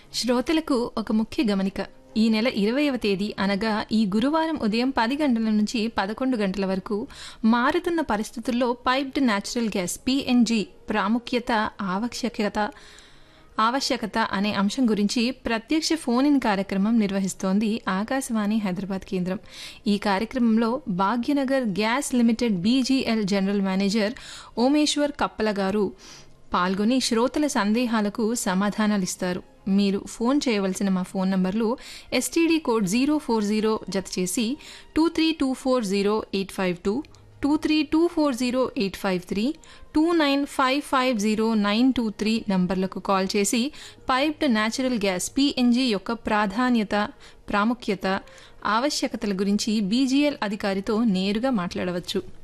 శ్రోతలకు ఒక ముఖ్య గమనిక. ఈ నెల 20వ తేదీ అనగా ఈ గురువారం ఉదయం 10 గంటల నుంచి 11 గంటల వరకు మారుతున్న పరిస్థితుల్లో పైప్డ్ న్యాచురల్ గ్యాస్ పీఎన్జీ ప్రాముఖ్యత, ఆవశ్యకత అనే అంశం గురించి ప్రత్యక్ష ఫోన్ ఇన్ కార్యక్రమం నిర్వహిస్తోంది ఆకాశవాణి హైదరాబాద్ కేంద్రం. ఈ కార్యక్రమంలో Bhagyanagar gas limited BGL general manager Omeshwar కప్పల గారు పాల్గొని శ్రోతల సందేహాలకు సమాధానాలిస్తారు. మీరు ఫోన్ చేయవలసిన మా ఫోన్ నంబర్లు ఎస్టీడీ కోడ్ 040 జత చేసి 23240852, 23240853, 29550923 నంబర్లకు కాల్ చేసి పైప్డ్ న్యాచురల్ గ్యాస్ పీఎన్జీ యొక్క ప్రాధాన్యత, ప్రాముఖ్యత, ఆవశ్యకతల గురించి బీజీఎల్ అధికారితో నేరుగా మాట్లాడవచ్చు.